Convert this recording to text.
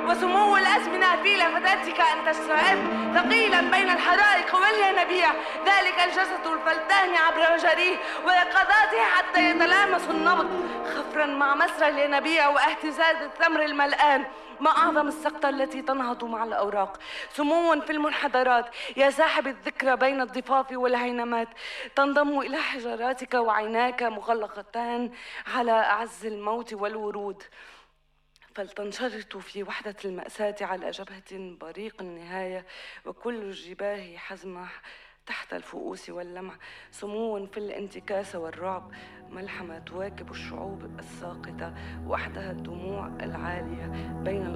وسمو الأزمنة في لفتاتك أن تشتعب ثقيلا بين الحرائق والينابيع، ذلك الجسد الفلتان عبر مجاريه ويقظاته حتى يتلامس النبض، خفرا مع مسرى الينابيع واهتزاز الثمر الملآن. ما أعظم السقطة التي تنهض مع الأوراق، سمو في المنحدرات يا ساحب الذكرى بين الضفاف والهينمات، تنضم إلى حجراتك وعيناك مغلقتان على أعز الموت والورود، فلتنشرط في وحدة المأساة على جبهة بريق النهاية، وكل الجباه حزمة تحت الفؤوس واللمع، سمو في الانتكاس والرعب، ملحمة تواكب الشعوب الساقطة، وحدها الدموع العالية بين